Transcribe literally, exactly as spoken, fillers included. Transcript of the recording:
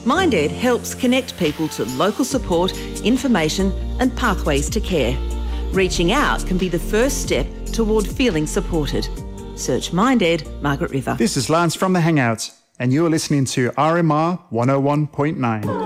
MindEd helps connect people to local support, information and pathways to care. Reaching out can be the first step toward feeling supported. Search MindEd, Margaret River. This is Lance from The Hangout, and you're listening to R M R one oh one point nine.